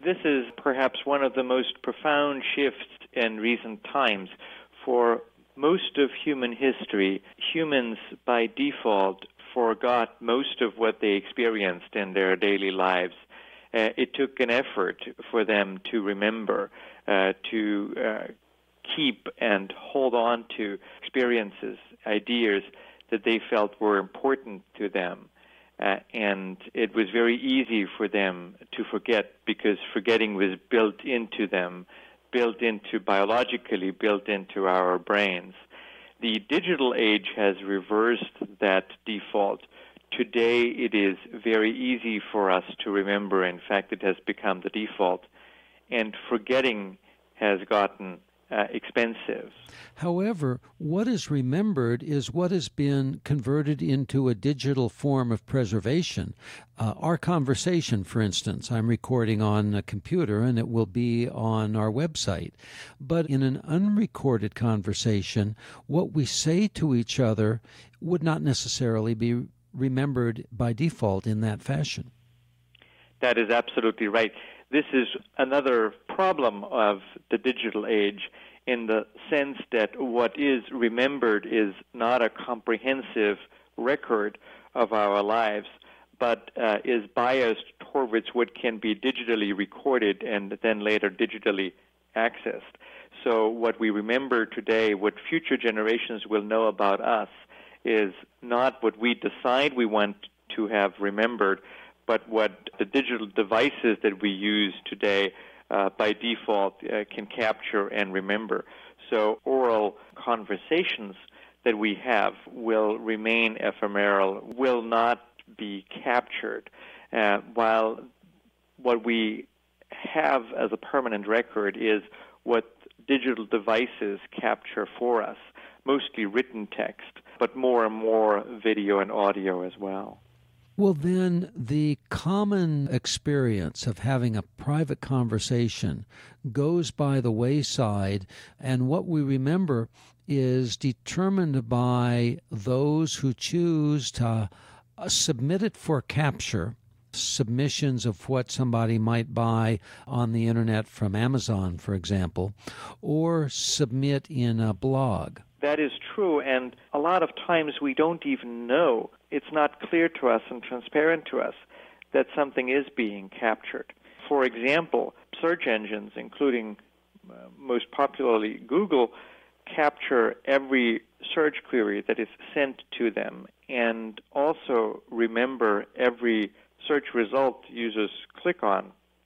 This is perhaps one of the most profound shifts in recent times. For most of human history, humans by default forgot most of what they experienced in their daily lives. It took an effort for them to remember, to keep and hold on to experiences, ideas that they felt were important to them. And it was very easy for them to forget because forgetting was built into them, biologically built into our brains. The digital age has reversed that default. Today it is very easy for us to remember. In fact, it has become the default. And forgetting has gotten expensive. However, what is remembered is what has been converted into a digital form of preservation. Our conversation, for instance, I'm recording on a computer and it will be on our website. But in an unrecorded conversation, what we say to each other would not necessarily be remembered by default in that fashion. That is absolutely right. This is another problem of the digital age in the sense that what is remembered is not a comprehensive record of our lives, but is biased towards what can be digitally recorded and then later digitally accessed. So what we remember today, what future generations will know about us, is not what we decide we want to have remembered, but what the digital devices that we use today by default can capture and remember. So oral conversations that we have will remain ephemeral, will not be captured, while what we have as a permanent record is what digital devices capture for us, mostly written text, but more and more video and audio as well. Well, then, the common experience of having a private conversation goes by the wayside, and what we remember is determined by those who choose to submit it for capture, submissions of what somebody might buy on the internet from Amazon, for example, or submit in a blog. That is true, and a lot of times we don't even know. It's not clear to us and transparent to us that something is being captured. For example, search engines, including most popularly Google, capture every search query that is sent to them and also remember every search result users click on.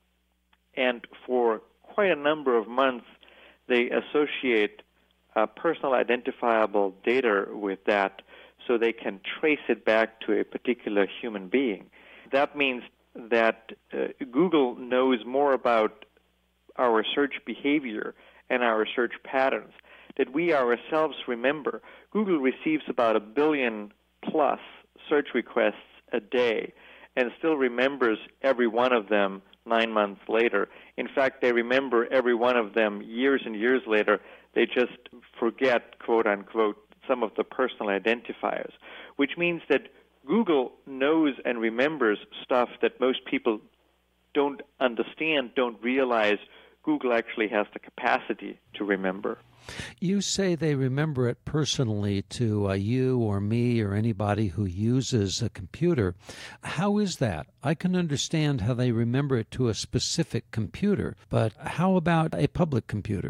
And for quite a number of months, they associate personal identifiable data with that so they can trace it back to a particular human being. That means that Google knows more about our search behavior and our search patterns that we ourselves remember. Google receives about 1 billion plus search requests a day and still remembers every one of them 9 months later. In fact, they remember every one of them years and years later. They just forget, quote unquote, some of the personal identifiers, which means that Google knows and remembers stuff that most people don't understand, don't realize Google actually has the capacity to remember. You say they remember it personally to you or me or anybody who uses a computer. How is that? I can understand how they remember it to a specific computer, but how about a public computer?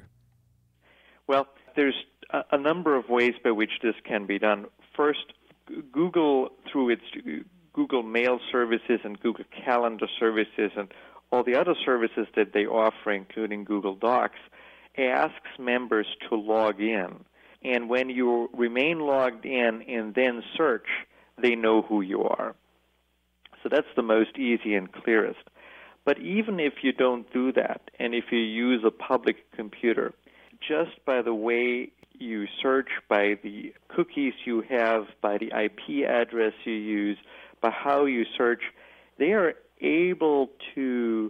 Well, there's a number of ways by which this can be done. First, Google, through its Google Mail services and Google Calendar services and all the other services that they offer, including Google Docs, asks members to log in. And when you remain logged in and then search, they know who you are. So that's the most easy and clearest. But even if you don't do that, and if you use a public computer, just by the way you search, by the cookies you have, by the IP address you use, by how you search, they are able to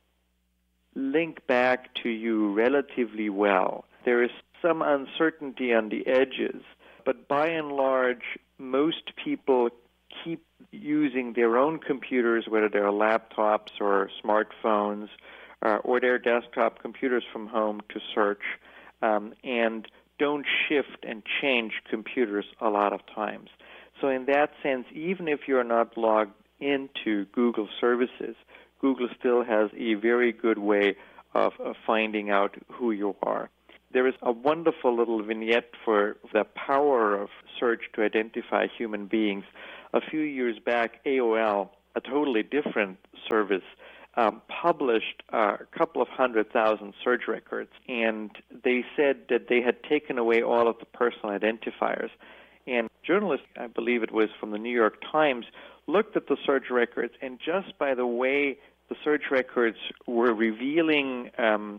link back to you relatively well. There is some uncertainty on the edges, but by and large, most people keep using their own computers, whether they're laptops or smartphones or their desktop computers from home to search, and don't shift and change computers a lot of times. So in that sense, even if you're not logged into Google services, Google still has a very good way of finding out who you are. There is a wonderful little vignette for the power of search to identify human beings. A few years back, AOL, a totally different service, published a couple of 100,000 search records, and they said that they had taken away all of the personal identifiers. And journalists, I believe it was from the New York Times, looked at the search records, and just by the way the search records were revealing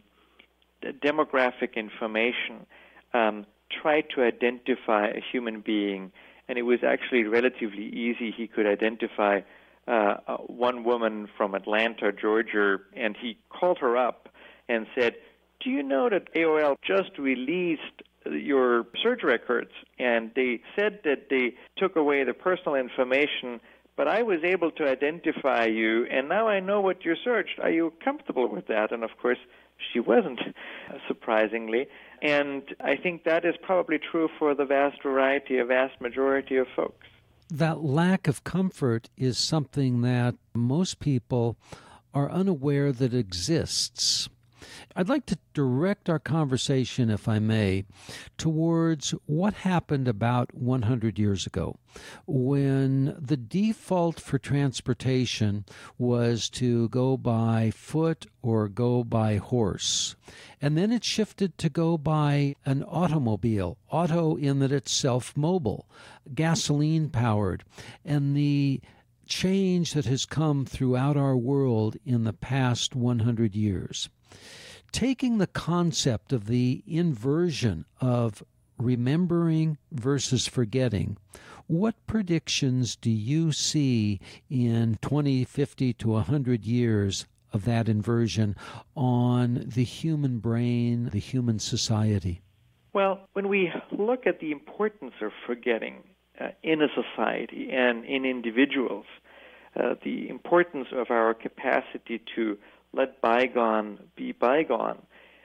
demographic information, tried to identify a human being, and it was actually relatively easy. He could identify one woman from Atlanta, Georgia, and he called her up and said, "Do you know that AOL just released your search records, and they said that they took away the personal information, but I was able to identify you, and now I know what you searched. Are you comfortable with that?" And of course, she wasn't, surprisingly. And I think that is probably true for the vast majority of folks. That lack of comfort is something that most people are unaware that exists. I'd like to direct our conversation, if I may, towards what happened about 100 years ago, when the default for transportation was to go by foot or go by horse. And then it shifted to go by an automobile, auto in that it's self-mobile, gasoline-powered, and the change that has come throughout our world in the past 100 years. Taking the concept of the inversion of remembering versus forgetting, what predictions do you see in 20, 50 to 100 years of that inversion on the human brain, the human society? Well, when we look at the importance of forgetting in a society and in individuals, the importance of our capacity to let bygone be bygone,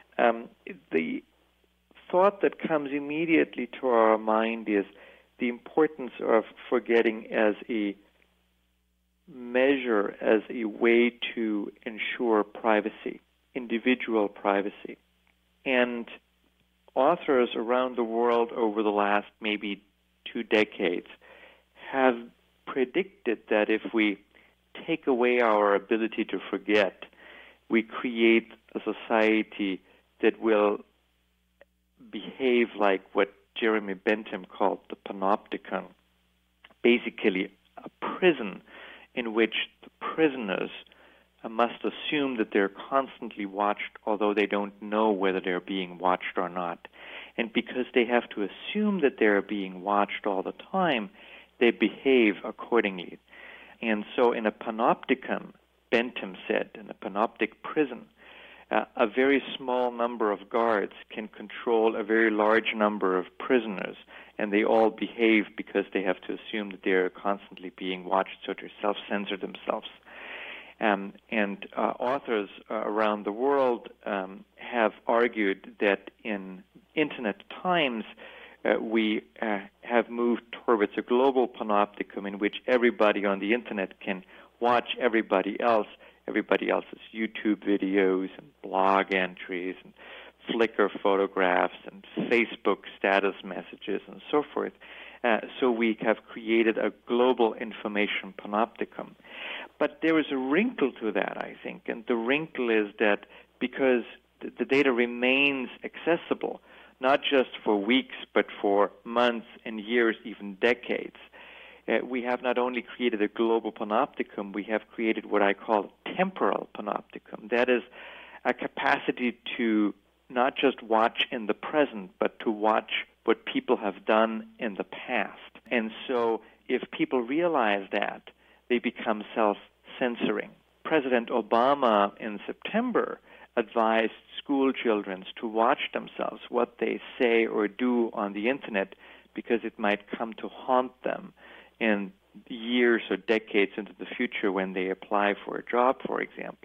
the thought that comes immediately to our mind is the importance of forgetting as a measure, as a way to ensure privacy, individual privacy. And authors around the world over the last maybe 2 decades have predicted that if we take away our ability to forget, we create a society that will behave like what Jeremy Bentham called the panopticon, basically a prison in which the prisoners must assume that they're constantly watched, although they don't know whether they're being watched or not. And because they have to assume that they're being watched all the time, they behave accordingly. And so in a panopticon, Bentham said, in a panoptic prison, a very small number of guards can control a very large number of prisoners, and they all behave because they have to assume that they're constantly being watched, so they self-censor themselves. And authors around the world have argued that in Internet times, we have moved towards a global panopticon in which everybody on the Internet can watch everybody else's YouTube videos and blog entries and Flickr photographs and Facebook status messages and so forth. So we have created a global information panopticon. But there is a wrinkle to that, I think, and the wrinkle is that because the data remains accessible, not just for weeks, but for months and years, even decades, we have not only created a global panopticon, we have created what I call a temporal panopticon. That is a capacity to not just watch in the present, but to watch what people have done in the past. And so if people realize that, they become self-censoring. President Obama in September advised school children to watch themselves, what they say or do on the Internet, because it might come to haunt them in years or decades into the future when they apply for a job, for example.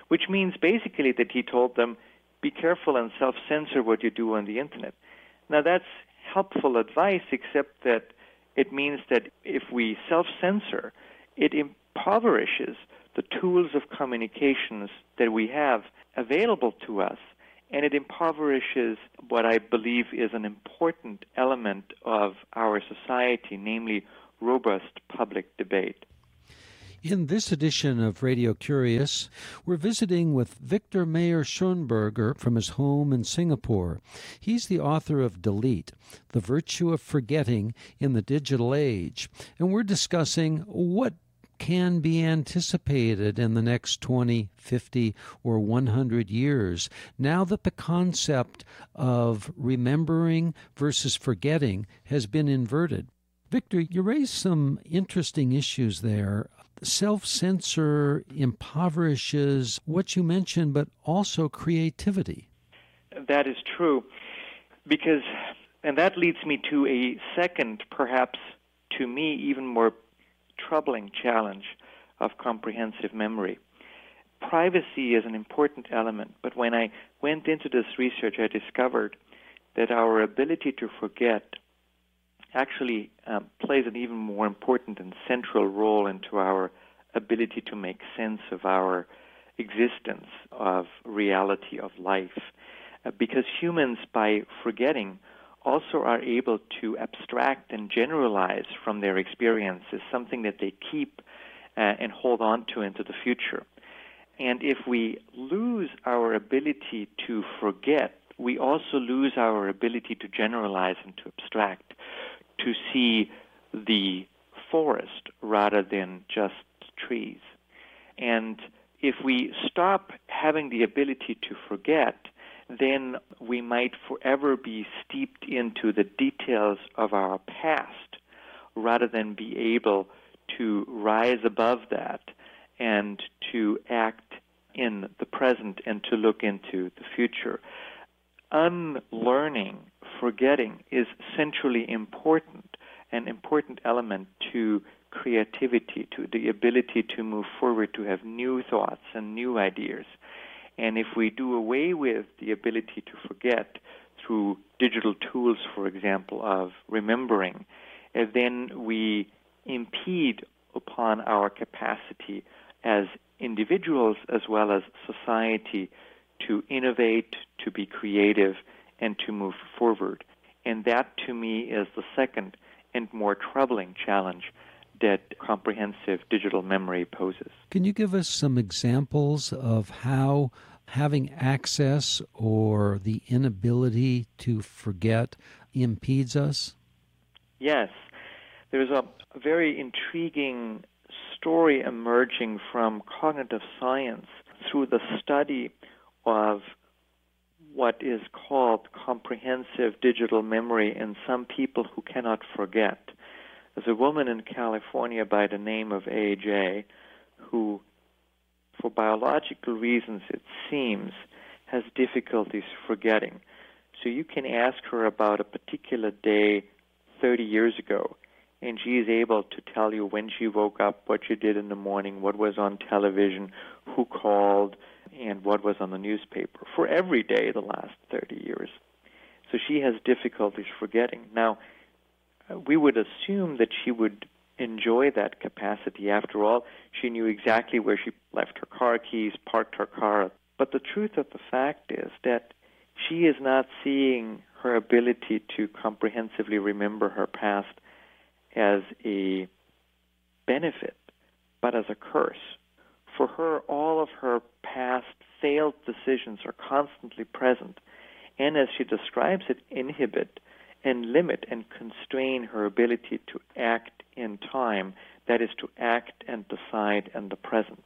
which means basically that he told them, be careful and self-censor what you do on the Internet. Now, that's helpful advice, except that it means that if we self-censor, it impoverishes the tools of communications that we have available to us, and it impoverishes what I believe is an important element of our society, namely robust public debate. In this edition of Radio Curious, we're visiting with Victor Mayer Schonberger from his home in Singapore. He's the author of Delete, The Virtue of Forgetting in the Digital Age. And we're discussing what can be anticipated in the next 20, 50, or 100 years, now that the concept of remembering versus forgetting has been inverted. Victor, you raised some interesting issues there. Self-censor impoverishes what you mentioned, but also creativity. That is true, and that leads me to a second, perhaps to me even more troubling challenge of comprehensive memory. Privacy is an important element, but when I went into this research, I discovered that our ability to forget actually plays an even more important and central role into our ability to make sense of our existence, of reality, of life. Because humans, by forgetting, also are able to abstract and generalize from their experiences, something that they keep and hold on to into the future. And if we lose our ability to forget, we also lose our ability to generalize and to abstract, to see the forest rather than just trees. And if we stop having the ability to forget, then we might forever be steeped into the details of our past rather than be able to rise above that and to act in the present and to look into the future. Unlearning, forgetting, is centrally important, an important element to creativity, to the ability to move forward, to have new thoughts and new ideas. And if we do away with the ability to forget through digital tools, for example, of remembering, then we impede upon our capacity as individuals as well as society to innovate, to be creative, and to move forward. And that, to me, is the second and more troubling challenge that comprehensive digital memory poses. Can you give us some examples of how having access or the inability to forget impedes us? Yes. There's a very intriguing story emerging from cognitive science through the study of what is called comprehensive digital memory in some people who cannot forget. There's a woman in California by the name of A.J. who, for biological reasons, it seems, has difficulties forgetting. So you can ask her about a particular day 30 years ago, and she is able to tell you when she woke up, what she did in the morning, what was on television, who called, and what was on the newspaper for every day the last 30 years. So she has difficulties forgetting. Now, we would assume that she would enjoy that capacity. After all, she knew exactly where she left her car keys, parked her car. But the truth of the fact is that she is not seeing her ability to comprehensively remember her past as a benefit, but as a curse. For her, all of her past failed decisions are constantly present, and as she describes it, inhibit and limit and constrain her ability to act in time, that is, to act and decide in the present.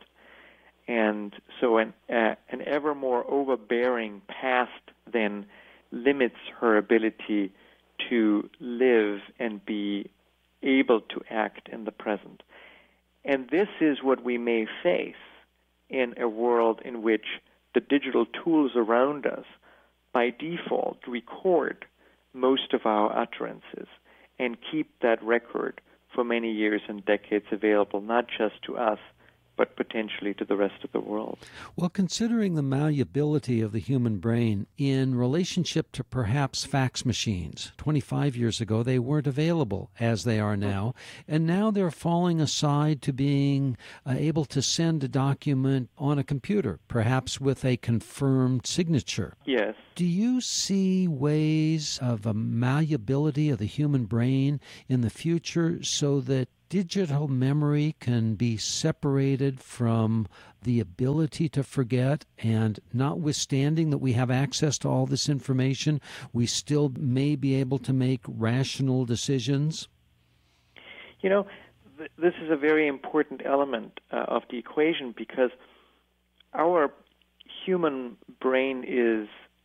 And so an ever more overbearing past then limits her ability to live and be able to act in the present. And this is what we may face in a world in which the digital tools around us, by default, record most of our utterances and keep that record for many years and decades available, not just to us, but potentially to the rest of the world. Well, considering the malleability of the human brain in relationship to perhaps fax machines, 25 years ago they weren't available as they are now, and now they're falling aside to being able to send a document on a computer, perhaps with a confirmed signature. Yes. Do you see ways of a malleability of the human brain in the future so that digital memory can be separated from the ability to forget, and notwithstanding that we have access to all this information, we still may be able to make rational decisions? You know, this is a very important element of the equation, because our human brain is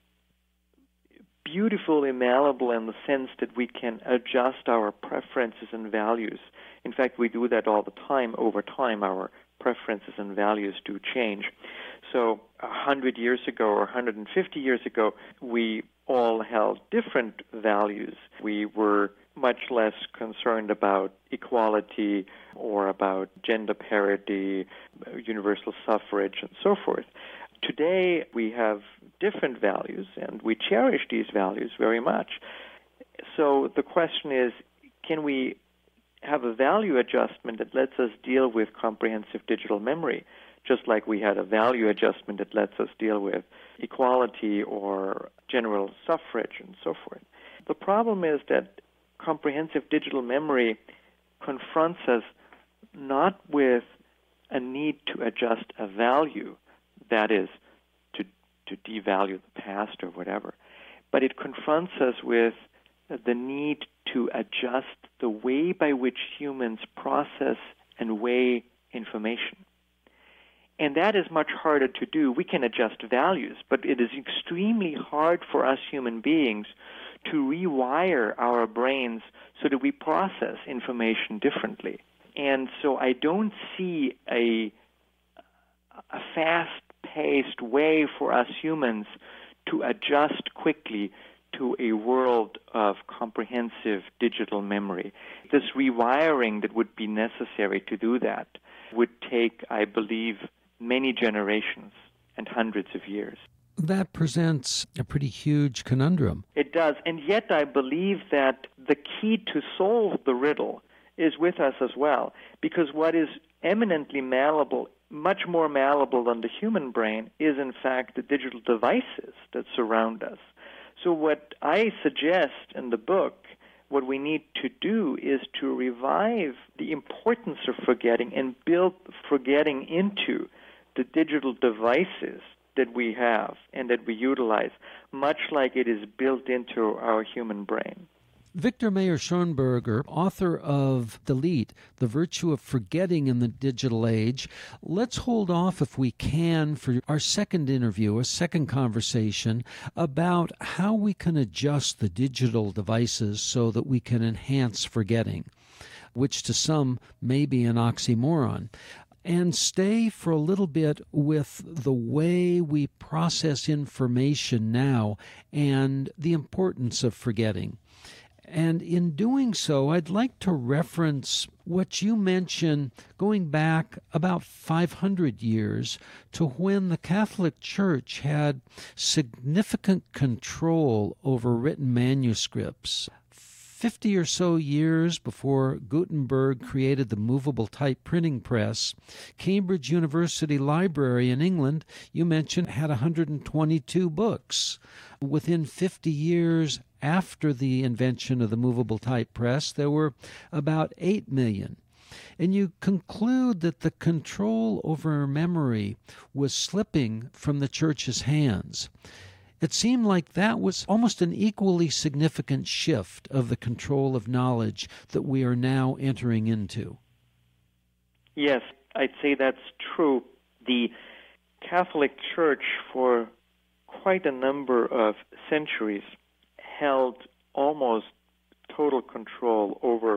beautiful, malleable in the sense that we can adjust our preferences and values. In fact, we do that all the time. Over time, our preferences and values do change. So 100 years ago or 150 years ago, we all held different values. We were much less concerned about equality or about gender parity, universal suffrage, and so forth. Today, we have different values, and we cherish these values very much. So the question is, can we have a value adjustment that lets us deal with comprehensive digital memory, just like we had a value adjustment that lets us deal with equality or general suffrage and so forth? The problem is that comprehensive digital memory confronts us not with a need to adjust a value, that is, to devalue the past or whatever, but it confronts us with the need to adjust the way by which humans process and weigh information. And that is much harder to do. We can adjust values, but it is extremely hard for us human beings to rewire our brains so that we process information differently. And so I don't see a fast-paced way for us humans to adjust quickly to a world of comprehensive digital memory. This rewiring that would be necessary to do that would take, I believe, many generations and hundreds of years. That presents a pretty huge conundrum. It does, and yet I believe that the key to solve the riddle is with us as well, because what is eminently malleable, much more malleable than the human brain, is in fact the digital devices that surround us. So what I suggest in the book, what we need to do is to revive the importance of forgetting and build forgetting into the digital devices that we have and that we utilize, much like it is built into our human brain. Victor Mayer-Schonberger, author of Delete, The Virtue of Forgetting in the Digital Age. Let's hold off, if we can, for our second interview, a second conversation about how we can adjust the digital devices so that we can enhance forgetting, which to some may be an oxymoron. And stay for a little bit with the way we process information now and the importance of forgetting. And in doing so, I'd like to reference what you mentioned going back about 500 years to when the Catholic Church had significant control over written manuscripts. 50 or so years before Gutenberg created the movable type printing press, Cambridge University Library in England, you mentioned, had 122 books. Within 50 years after the invention of the movable type press, there were about 8 million. And you conclude that the control over memory was slipping from the church's hands. It seemed like that was almost an equally significant shift of the control of knowledge that we are now entering into. Yes, I'd say that's true. The Catholic Church, for quite a number of centuries, held almost total control over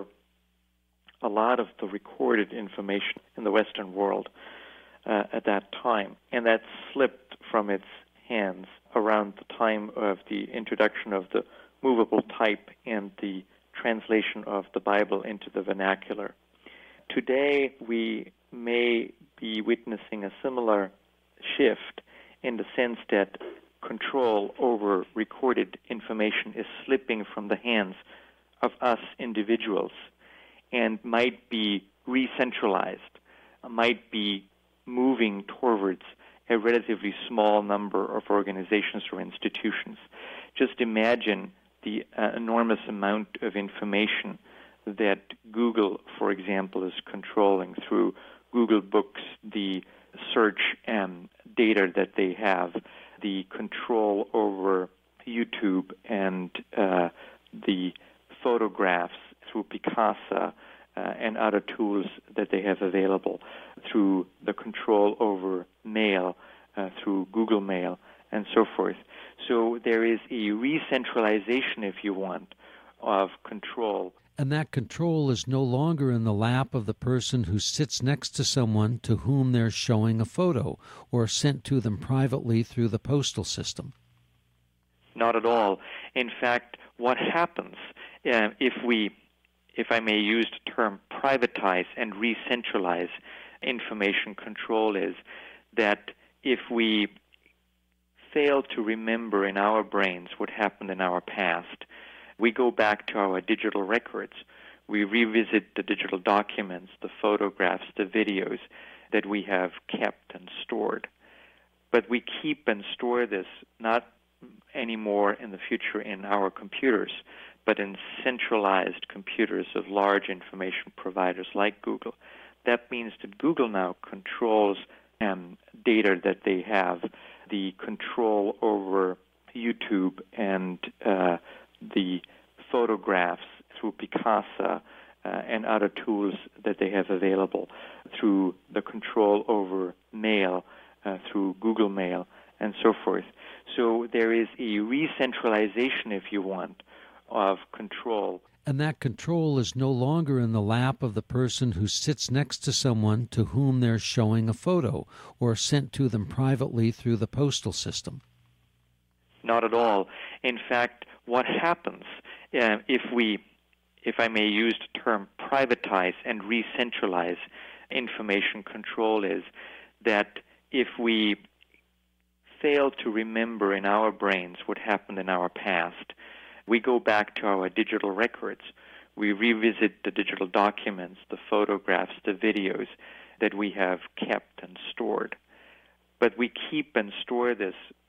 a lot of the recorded information in the Western world at that time, and that slipped from its hands around the time of the introduction of the movable type and the translation of the Bible into the vernacular. Today, we may be witnessing a similar shift in the sense that control over recorded information is slipping from the hands of us individuals and might be re-centralized, might be moving towards a relatively small number of organizations or institutions. Just imagine the enormous amount of information that Google, for example, is controlling through Google Books, the search data that they have, the control over YouTube and the photographs through Picasa and other tools that they have available, through the control over mail, through Google Mail, and so forth. So there is a re-centralization, if you want, of control. And that control is no longer in the lap of the person who sits next to someone to whom they're showing a photo or sent to them privately through the postal system. Not at all. In fact, what happens if I may use the term privatize and re-centralize information control, is that if we fail to remember in our brains what happened in our past, we go back to our digital records. We revisit the digital documents, the photographs, the videos that we have kept and stored. But we keep and store this not anymore in the future in our computers, but in centralized computers of large information providers like Google. That means that Google now controls data that they have, the control over YouTube and the photographs through Picasa and other tools that they have available, through the control over mail, through Google Mail, and so forth. So there is a re-centralization, if you want, of control. And that control is no longer in the lap of the person who sits next to someone to whom they're showing a photo or sent to them privately through the postal system. Not at all. In fact, what happens if I may use the term privatize and re-centralize information control, is that if we fail to remember in our brains what happened in our past, we go back to our digital records. We revisit the digital documents, the photographs, the videos that we have kept and stored. But we keep and store this